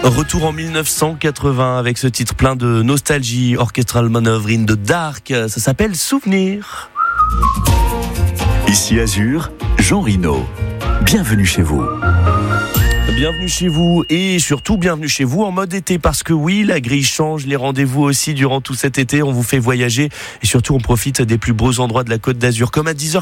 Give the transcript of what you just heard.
Retour en 1980 avec ce titre plein de nostalgie, Orchestral Manoeuvre in the Dark, ça s'appelle Souvenir. Ici Azur, Jean Rino. Bienvenue chez vous. Bienvenue chez vous et surtout bienvenue chez vous en mode été parce que oui, la grille change, les rendez-vous aussi durant tout cet été, on vous fait voyager et surtout on profite des plus beaux endroits de la Côte d'Azur comme à 10h.